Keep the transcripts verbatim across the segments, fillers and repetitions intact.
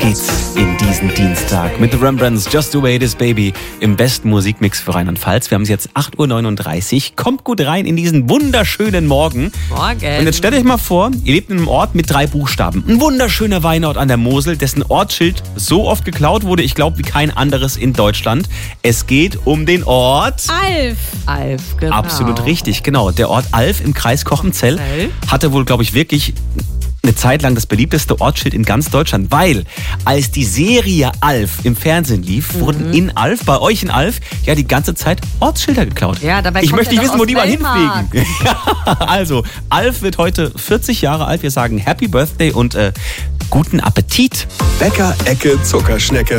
geht's in diesen Dienstag mit The Rembrandts Just the Way It Is Baby im besten Musikmix für Rheinland-Pfalz. Wir haben es jetzt acht Uhr neununddreißig. Kommt gut rein in diesen wunderschönen Morgen. Morgen. Und jetzt stellt euch mal vor, ihr lebt in einem Ort mit drei Buchstaben. Ein wunderschöner Weinort an der Mosel, dessen Ortsschild so oft geklaut wurde, ich glaube, wie kein anderes in Deutschland. Es geht um den Ort Alf. Alf, genau. Absolut richtig, genau. Der Ort Alf im Kreis Kochenzell Okay. hatte wohl, glaube ich, wirklich eine Zeit lang das beliebteste Ortsschild in ganz Deutschland, weil als die Serie Alf im Fernsehen lief, mhm. wurden in Alf, bei euch in Alf, ja die ganze Zeit Ortsschilder geklaut. Ja, dabei ich kommt möchte er nicht doch wissen, wo aus die mal Dänemark. hinfliegen. Also, Alf wird heute vierzig Jahre alt. Wir sagen Happy Birthday und äh, guten Appetit. Bäcker Ecke Zuckerschnecke.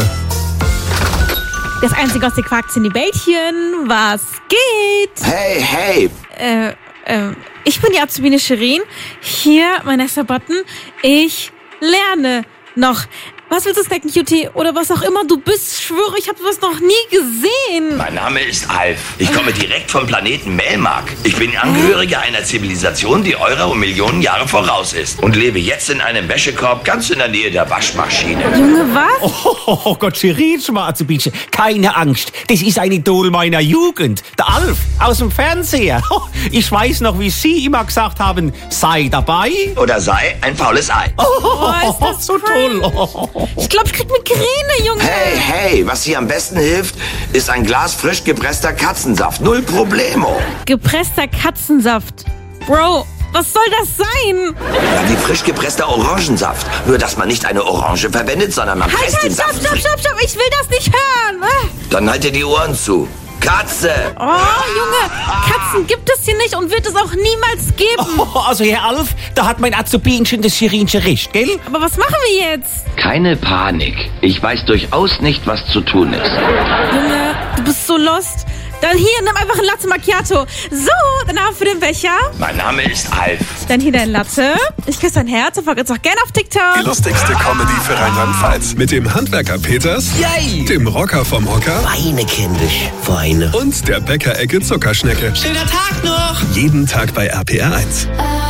Das einzige aus den Quarks sind die Bällchen. Was geht? Hey, hey. Äh, äh, ich bin die Azubine Shirin. Hier, mein nächster Button. Ich lerne noch. Was willst du snacken, Cutie? Oder was auch immer du bist. Ich schwöre, ich habe sowas noch nie gesehen. Mein Name ist Alf. Ich komme direkt vom Planeten Melmark. Ich bin Angehöriger einer Zivilisation, die eurer um Millionen Jahre voraus ist. Und lebe jetzt in einem Wäschekorb ganz in der Nähe der Waschmaschine. Junge, was? Oh, oh Gott, Shirin, Schmarzebitsche. Keine Angst, das ist ein Idol meiner Jugend. Der Alf aus dem Fernseher. Ich weiß noch, wie Sie immer gesagt haben, sei dabei. Oder sei ein faules Ei. Oh, ist das so fein. toll. Oh. Ich glaube, ich krieg Migräne, Junge. Hey, hey, was hier am besten hilft, ist ein Glas frisch gepresster Katzensaft. Null Problemo. Gepresster Katzensaft. Bro, was soll das sein? Ja, wie frisch gepresster Orangensaft. Nur, dass man nicht eine Orange verwendet, sondern man Halt, presst halt, den stopp, Saft stopp, frisch. stopp, stopp. Ich will das nicht hören. Ah. Dann halt dir die Ohren zu. Katze! Oh, Junge, Katzen gibt es hier nicht und wird es auch niemals geben. Oh, also, Herr Alf, da hat mein Azubinchen das Shirinchen recht, gell? Aber was machen wir jetzt? Keine Panik. Ich weiß durchaus nicht, was zu tun ist. Junge, du bist so lost. Dann hier, nimm einfach ein Latte Macchiato. So, danach für den Becher. Mein Name ist Alf. Dann hier dein Latte. Ich küsse dein Herz und folge uns auch gerne auf TikTok. Die lustigste Comedy für Rheinland-Pfalz. Mit dem Handwerker Peters, Yay! dem Rocker vom Hocker Weine, kindisch, Weine. und der Bäcker Ecke Zuckerschnecke. Schöner Tag noch! Jeden Tag bei R P R eins.